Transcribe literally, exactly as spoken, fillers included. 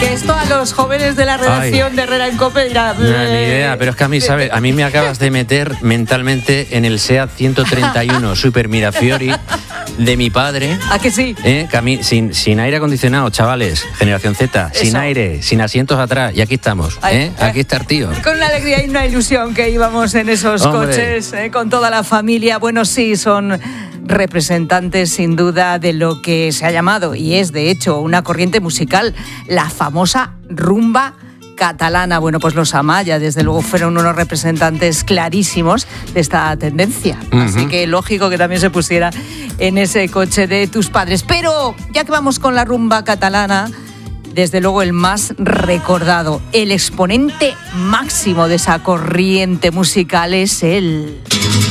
Que esto a los jóvenes de la redacción Ay. de Herrera en COPE dirán... No, ni idea, pero es que a mí, ¿sabes? A mí me acabas de meter mentalmente en el SEAT ciento treinta y uno Super Mirafiori de mi padre. ¿A que sí? ¿Eh? Que a mí, sin, sin aire acondicionado, chavales, generación Z, Eso. sin aire, sin asientos atrás, y aquí estamos, ¿eh? Aquí está el tío. Con una alegría y una ilusión que íbamos en esos Hombre. coches, ¿eh? Con toda la familia. Bueno, sí, son representantes sin duda de lo que se ha llamado, y es de hecho una corriente musical, la famosa rumba catalana. Bueno, pues los Amaya, desde luego, fueron unos representantes clarísimos de esta tendencia. Uh-huh. Así que lógico que también se pusiera en ese coche de tus padres. Pero ya que vamos con la rumba catalana, desde luego el más recordado, el exponente máximo de esa corriente musical es el...